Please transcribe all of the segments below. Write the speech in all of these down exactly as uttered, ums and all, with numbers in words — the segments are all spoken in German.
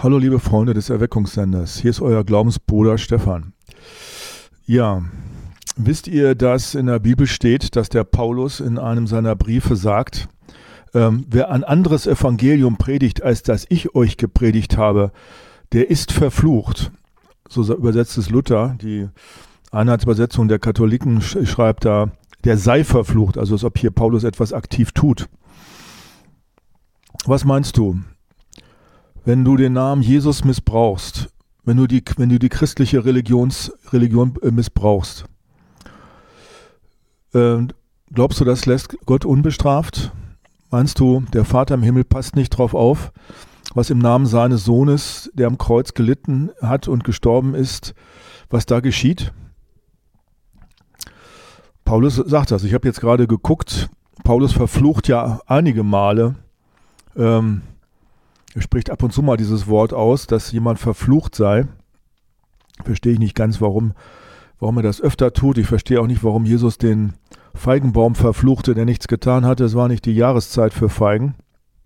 Hallo liebe Freunde des Erweckungssenders, hier ist euer Glaubensbruder Stefan. Ja, wisst ihr, dass in der Bibel steht, dass der Paulus in einem seiner Briefe sagt, ähm, wer ein anderes Evangelium predigt, als das ich euch gepredigt habe, der ist verflucht. So übersetzt es Luther, die Einheitsübersetzung der Katholiken sch- schreibt da, der sei verflucht, also als ob hier Paulus etwas aktiv tut. Was meinst du? Wenn du den Namen Jesus missbrauchst, wenn du die, wenn du die christliche Religions, Religion äh, missbrauchst, äh, glaubst du, das lässt Gott unbestraft? Meinst du, der Vater im Himmel passt nicht drauf auf, was im Namen seines Sohnes, der am Kreuz gelitten hat und gestorben ist, was da geschieht? Paulus sagt das. Ich habe jetzt gerade geguckt, Paulus verflucht ja einige Male, ähm, er spricht ab und zu mal dieses Wort aus, dass jemand verflucht sei. Verstehe ich nicht ganz, warum, warum er das öfter tut. Ich verstehe auch nicht, warum Jesus den Feigenbaum verfluchte, der nichts getan hatte. Es war nicht die Jahreszeit für Feigen.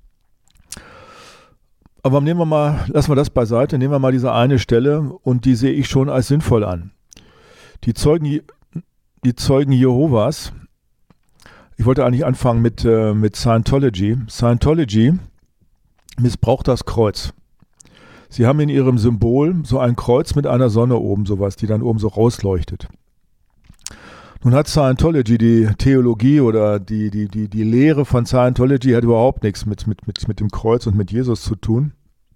Aber nehmen wir mal, lassen wir das beiseite, nehmen wir mal diese eine Stelle und die sehe ich schon als sinnvoll an. Die Zeugen, die Zeugen Jehovas, ich wollte eigentlich anfangen mit, äh, mit Scientology. Scientology missbraucht das Kreuz. Sie haben in ihrem Symbol so ein Kreuz mit einer Sonne oben, sowas, die dann oben so rausleuchtet. Nun hat Scientology, die Theologie oder die, die, die, die Lehre von Scientology hat überhaupt nichts mit, mit, mit, mit dem Kreuz und mit Jesus zu tun.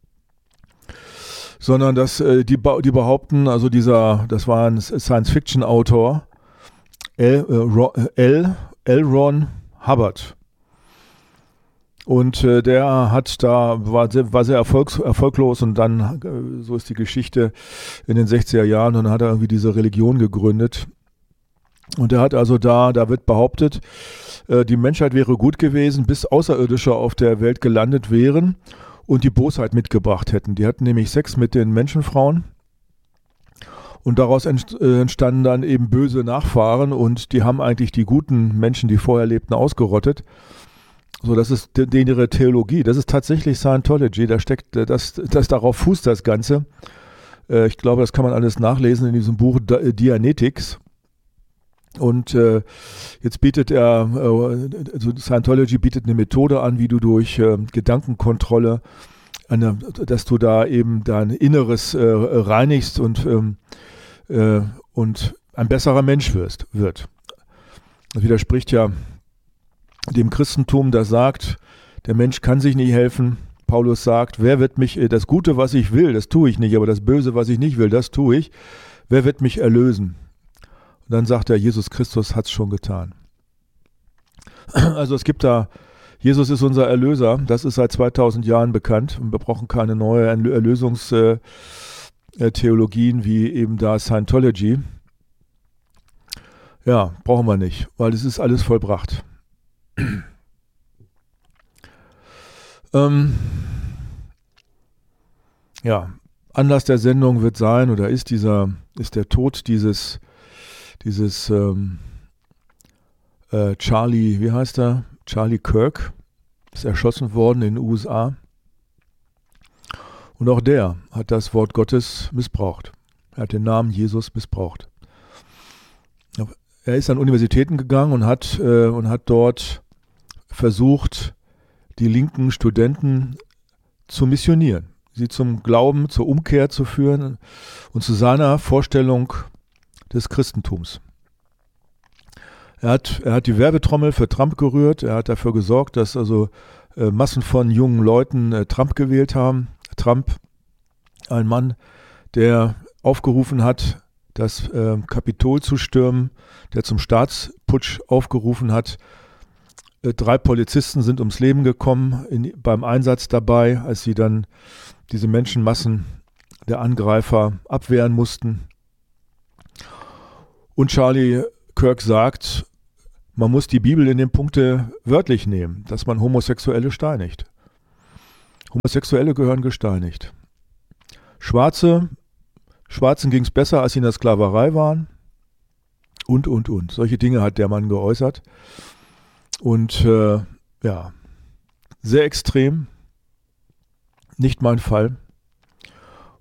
Sondern dass äh, die, die behaupten, also dieser, das war ein Science-Fiction-Autor, L, äh, L, L. Ron Hubbard. Und äh, der hat da, war sehr, war sehr erfolgs, erfolglos und dann, äh, so ist die Geschichte, in den sechziger Jahren, und dann hat er irgendwie diese Religion gegründet. Und er hat also da, da wird behauptet, äh, die Menschheit wäre gut gewesen, bis Außerirdische auf der Welt gelandet wären und die Bosheit mitgebracht hätten. Die hatten nämlich Sex mit den Menschenfrauen und daraus ent, äh, entstanden dann eben böse Nachfahren und die haben eigentlich die guten Menschen, die vorher lebten, ausgerottet. So, das ist de, de ihre Theologie. Das ist tatsächlich Scientology. Da steckt, das, das darauf fußt das Ganze. Äh, ich glaube, das kann man alles nachlesen in diesem Buch Dianetics. Und äh, jetzt bietet er, äh, also Scientology bietet eine Methode an, wie du durch äh, Gedankenkontrolle, eine, dass du da eben dein Inneres äh, reinigst und, ähm, äh, und ein besserer Mensch wirst, wird. Das widerspricht ja dem Christentum, das sagt, der Mensch kann sich nicht helfen. Paulus sagt, wer wird mich, das Gute, was ich will, das tue ich nicht, aber das Böse, was ich nicht will, das tue ich. Wer wird mich erlösen? Und dann sagt er, Jesus Christus hat es schon getan. Also es gibt da, Jesus ist unser Erlöser, das ist seit zweitausend Jahren bekannt und wir brauchen keine neue Erlösungstheologien wie eben da Scientology. Ja, brauchen wir nicht, weil es ist alles vollbracht. ähm, ja, Anlass der Sendung wird sein oder ist dieser, ist der Tod dieses, dieses ähm, äh, Charlie, wie heißt er? Charlie Kirk ist erschossen worden in den U S A. Und auch der hat das Wort Gottes missbraucht. Er hat den Namen Jesus missbraucht. Er ist an Universitäten gegangen und hat, äh, und hat dort versucht, die linken Studenten zu missionieren, sie zum Glauben, zur Umkehr zu führen und zu seiner Vorstellung des Christentums. Er hat, er hat die Werbetrommel für Trump gerührt, er hat dafür gesorgt, dass also äh, Massen von jungen Leuten äh, Trump gewählt haben. Trump, ein Mann, der aufgerufen hat, das äh, Kapitol zu stürmen, der zum Staatsputsch aufgerufen hat. Äh, drei Polizisten sind ums Leben gekommen in, beim Einsatz dabei, als sie dann diese Menschenmassen der Angreifer abwehren mussten. Und Charlie Kirk sagt, man muss die Bibel in den Punkte wörtlich nehmen, dass man Homosexuelle steinigt. Homosexuelle gehören gesteinigt. Schwarze, Schwarzen ging es besser, als sie in der Sklaverei waren. Und, und, und. Solche Dinge hat der Mann geäußert. Und äh, ja, sehr extrem. Nicht mein Fall.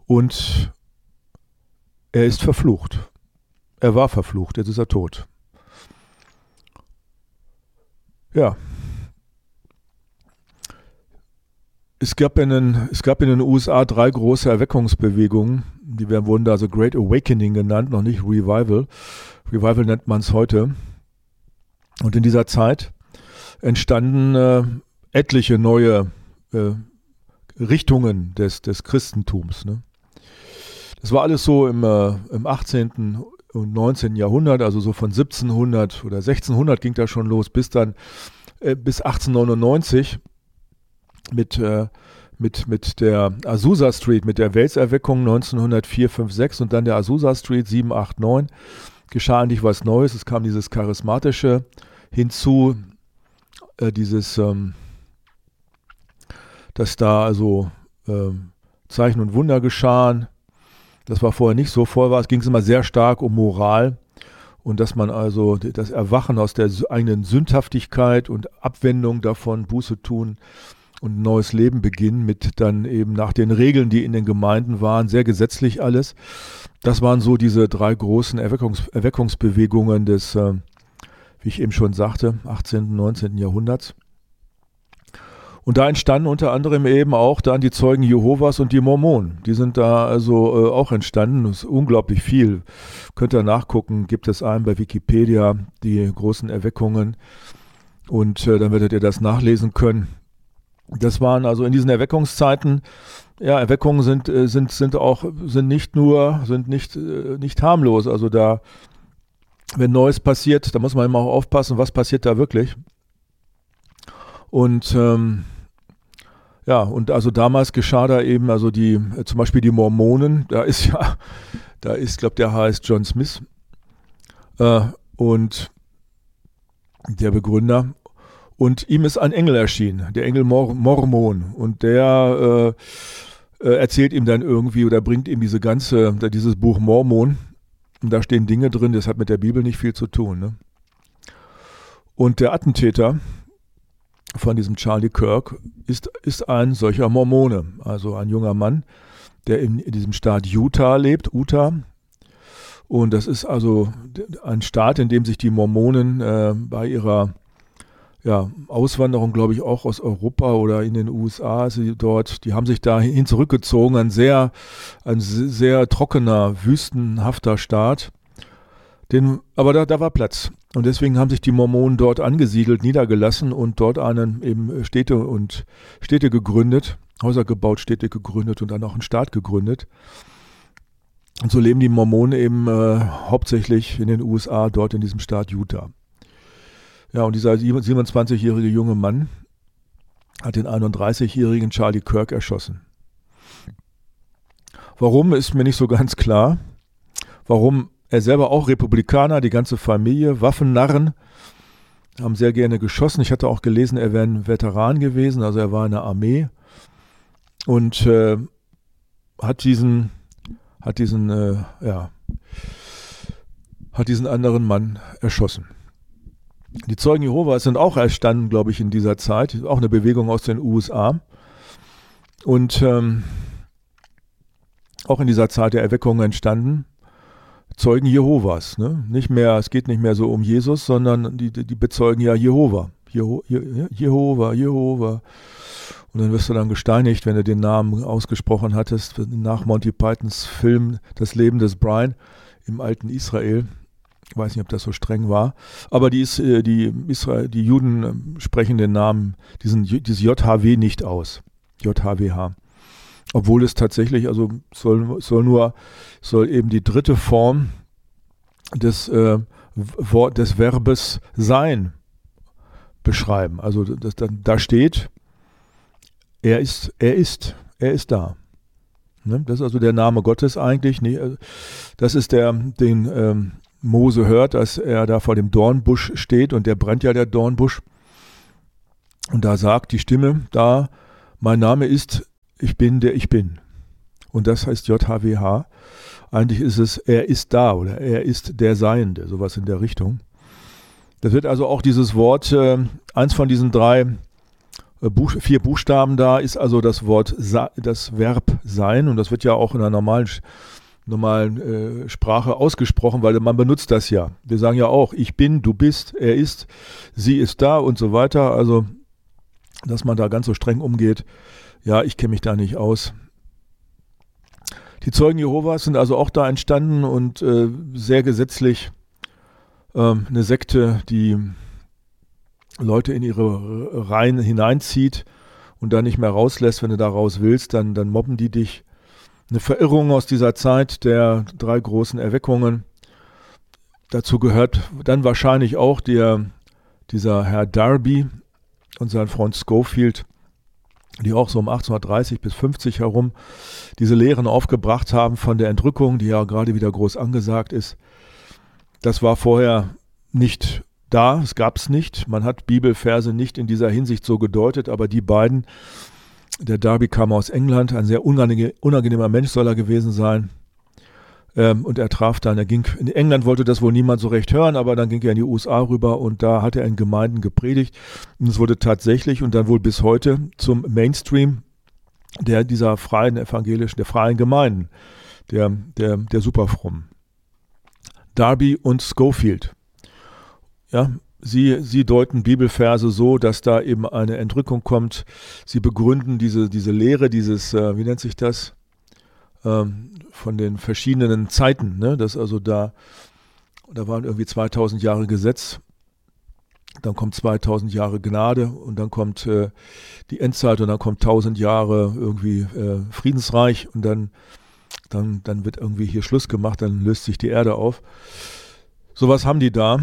und er ist verflucht. Er war verflucht, jetzt ist er tot. Ja. Es gab in den, es gab in den U S A drei große Erweckungsbewegungen, die werden, wurden da so Great Awakening genannt, noch nicht Revival. Revival nennt man es heute. Und in dieser Zeit entstanden äh, etliche neue äh, Richtungen des, des Christentums. Ne? Das war alles so im, äh, im achtzehnten und neunzehnten Jahrhundert, also so von siebzehnhundert oder sechzehnhundert ging das schon los, bis dann äh, bis achtzehnhundertneunundneunzig mit, äh, mit, mit der Azusa Street, mit der Welserweckung neunzehnhundertvier, fünf, sechs und dann der Azusa Street sieben, acht, neun geschah eigentlich was Neues. Es kam dieses Charismatische hinzu, äh, dieses, ähm, dass da also ähm, Zeichen und Wunder geschahen. Das war vorher nicht so. Vorher war es, ging es immer sehr stark um Moral und dass man also das Erwachen aus der eigenen Sündhaftigkeit und Abwendung davon, Buße tun und ein neues Leben beginnen mit dann eben nach den Regeln, die in den Gemeinden waren, sehr gesetzlich alles. Das waren so diese drei großen Erweckungs Erweckungsbewegungen des, äh, wie ich eben schon sagte, achtzehnten, neunzehnten Jahrhunderts. Und da entstanden unter anderem eben auch dann die Zeugen Jehovas und die Mormonen. Die sind da also äh, auch entstanden. Das ist unglaublich viel. Könnt ihr nachgucken, gibt es einen bei Wikipedia, die großen Erweckungen. Und äh, dann werdet ihr das nachlesen können. Das waren also in diesen Erweckungszeiten, ja, Erweckungen sind, äh, sind, sind auch, sind nicht nur, sind nicht, äh, nicht harmlos. Also da, wenn Neues passiert, da muss man immer auch aufpassen, was passiert da wirklich. Und ähm, ja, und also damals geschah da eben, also die, äh, zum Beispiel die Mormonen, da ist ja, da ist, ich glaube, der heißt John Smith äh, und der Begründer. Und ihm ist ein Engel erschienen, der Engel Mor Mormon. Und der äh, äh, erzählt ihm dann irgendwie oder bringt ihm diese ganze, dieses Buch Mormon. Und da stehen Dinge drin, das hat mit der Bibel nicht viel zu tun. Ne? Und der Attentäter von diesem Charlie Kirk ist, ist ein solcher Mormone. Also ein junger Mann, der in, in diesem Staat Utah lebt, Utah. Und das ist also ein Staat, in dem sich die Mormonen äh, bei ihrer ja, Auswanderung, glaube ich, auch aus Europa oder in den U S A, sie dort, die haben sich dahin zurückgezogen, ein sehr, ein sehr trockener, wüstenhafter Staat. Den, aber da, da war Platz. Und deswegen haben sich die Mormonen dort angesiedelt, niedergelassen und dort einen eben Städte und Städte gegründet, Häuser gebaut, Städte gegründet und dann auch einen Staat gegründet. Und so leben die Mormonen eben äh, hauptsächlich in den U S A, dort in diesem Staat Utah. Ja, und dieser siebenundzwanzigjährige junge Mann hat den einunddreißigjährigen Charlie Kirk erschossen. Warum, ist mir nicht so ganz klar. Warum, er selber auch Republikaner, die ganze Familie, Waffennarren, haben sehr gerne geschossen. Ich hatte auch gelesen, er wäre ein Veteran gewesen, also er war in der Armee und äh, hat diesen, hat diesen, äh, ja, hat diesen anderen Mann erschossen. Die Zeugen Jehovas sind auch entstanden, glaube ich, in dieser Zeit. Auch eine Bewegung aus den U S A. Und ähm, auch in dieser Zeit der Erweckung entstanden. Zeugen Jehovas. Ne? Nicht mehr, es geht nicht mehr so um Jesus, sondern die, die bezeugen ja Jehova. Jeho, Je, Jehova, Jehova. Und dann wirst du dann gesteinigt, wenn du den Namen ausgesprochen hattest, nach Monty Pythons Film Das Leben des Brian im alten Israel. Ich weiß nicht, ob das so streng war, aber die, ist, die, Israel, die Juden sprechen den Namen, diesen, dieses J H W nicht aus. J H W H. Obwohl es tatsächlich, also soll, soll nur, soll eben die dritte Form des, äh, Wort, des Verbes sein beschreiben. Also das, da steht, er ist, er ist, er ist da. Ne? Das ist also der Name Gottes eigentlich. Nee, das ist der, den ähm, Mose hört, dass er da vor dem Dornbusch steht und der brennt ja, der Dornbusch. Und da sagt die Stimme da, mein Name ist, ich bin, der ich bin. Und das heißt J H W H. Eigentlich ist es, er ist da oder er ist der Seiende, sowas in der Richtung. Das wird also auch dieses Wort, äh, eins von diesen drei Buch, vier Buchstaben da, ist also das Wort, das Verb sein, und das wird ja auch in einer normalen, normalen äh, Sprache ausgesprochen, weil man benutzt das ja. Wir sagen ja auch, ich bin, du bist, er ist, sie ist da und so weiter. Also, dass man da ganz so streng umgeht, ja, ich kenne mich da nicht aus. Die Zeugen Jehovas sind also auch da entstanden und äh, sehr gesetzlich ähm, eine Sekte, die Leute in ihre Reihen hineinzieht und dann nicht mehr rauslässt. Wenn du da raus willst, dann, dann mobben die dich. Eine Verirrung aus dieser Zeit der drei großen Erweckungen. Dazu gehört dann wahrscheinlich auch der, dieser Herr Darby und sein Freund Scofield, die auch so um achtzehnhundertdreißig bis fünfzig herum diese Lehren aufgebracht haben von der Entrückung, die ja gerade wieder groß angesagt ist. Das war vorher nicht da, es gab es nicht. Man hat Bibelverse nicht in dieser Hinsicht so gedeutet, aber die beiden, der Darby kam aus England, ein sehr unange- unangenehmer Mensch soll er gewesen sein. Ähm, und er traf dann, er ging, in England wollte das wohl niemand so recht hören, aber dann ging er in die U S A rüber und da hat er in Gemeinden gepredigt. Und es wurde tatsächlich und dann wohl bis heute zum Mainstream der dieser freien evangelischen, der freien Gemeinden, der, der, der Superfrommen. Darby und Scofield. Ja, sie, sie deuten Bibelverse so, dass da eben eine Entrückung kommt. Sie begründen diese, diese Lehre, dieses, äh, wie nennt sich das, ähm, von den verschiedenen Zeiten, ne? Das also da, da waren irgendwie zweitausend Jahre Gesetz, dann kommt zweitausend Jahre Gnade und dann kommt äh, die Endzeit und dann kommt tausend Jahre irgendwie äh, Friedensreich und dann, dann, dann wird irgendwie hier Schluss gemacht, dann löst sich die Erde auf. Sowas haben die da.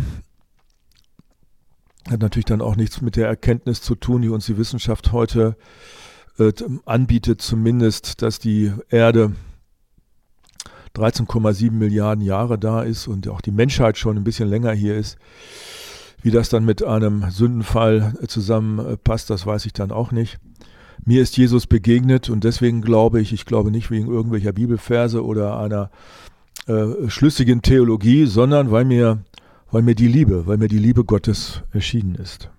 Hat natürlich dann auch nichts mit der Erkenntnis zu tun, die uns die Wissenschaft heute äh, anbietet, zumindest, dass die Erde dreizehn Komma sieben Milliarden Jahre da ist und auch die Menschheit schon ein bisschen länger hier ist. Wie das dann mit einem Sündenfall zusammenpasst, das weiß ich dann auch nicht. Mir ist Jesus begegnet und deswegen glaube ich, ich glaube nicht wegen irgendwelcher Bibelverse oder einer äh, schlüssigen Theologie, sondern weil mir, weil mir die Liebe, weil mir die Liebe Gottes erschienen ist.